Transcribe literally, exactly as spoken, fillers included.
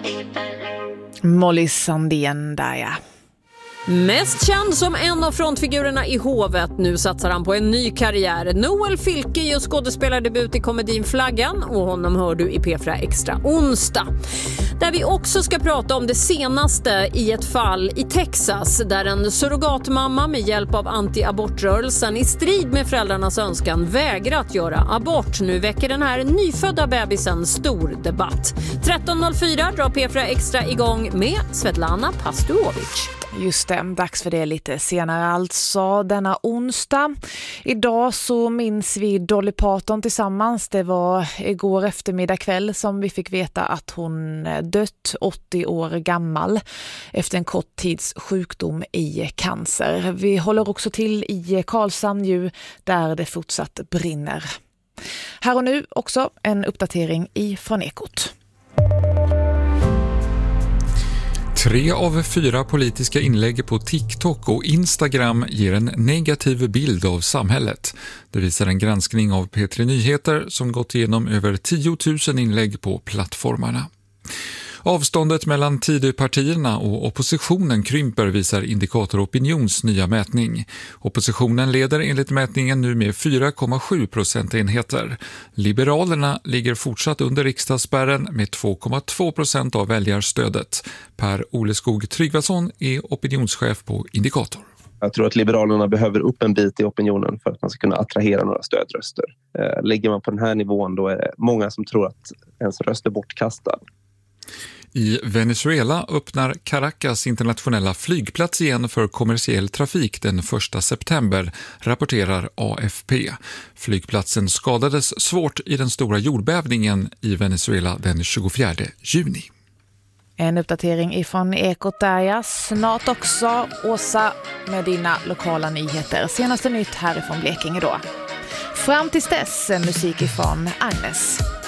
Molly Sandén där, ja. Mest känd som en av frontfigurerna i Hovet, nu satsar han på en ny karriär. Noel Fylke gör skådespelardebut i komedin Flaggan och honom hör du i P fyra Extra onsdag. Där vi också ska prata om det senaste i ett fall i Texas där en surrogatmamma med hjälp av anti-abortrörelsen i strid med föräldrarnas önskan vägrat göra abort. Nu väcker den här nyfödda bebisen stor debatt. tretton noll fyra drar P fyra Extra igång med Svetlana Pasturovic. Just det, dags för det lite senare alltså denna onsdag. Idag så minns vi Dolly Parton tillsammans. Det var igår eftermiddag kväll som vi fick veta att hon dött åttio år gammal efter en kort tids sjukdom i cancer. Vi håller också till i Karlshamn ju, där det fortsatt brinner. Här och nu också en uppdatering i från Ekot. Tre av fyra politiska inlägg på TikTok och Instagram ger en negativ bild av samhället. Det visar en granskning av P tre Nyheter som gått igenom över tio tusen inlägg på plattformarna. Avståndet mellan Tidöpartierna och oppositionen krymper, visar Indikator Opinions nya mätning. Oppositionen leder enligt mätningen nu med fyra komma sju procentenheter. Liberalerna ligger fortsatt under riksdagsspärren med två komma två procent av väljarstödet. Per Oleskog Tryggvason är opinionschef på Indikator. Jag tror att Liberalerna behöver upp en bit i opinionen för att man ska kunna attrahera några stödröster. Ligger man på den här nivån, då är det många som tror att ens röst är bortkastad. I Venezuela öppnar Caracas internationella flygplats igen för kommersiell trafik den första september, rapporterar A F P. Flygplatsen skadades svårt i den stora jordbävningen i Venezuela den tjugofjärde juni. En uppdatering ifrån Ekot där, ja. Snart också Åsa med dina lokala nyheter. Senaste nytt härifrån Blekinge då. Fram tills dess musik ifrån Agnes.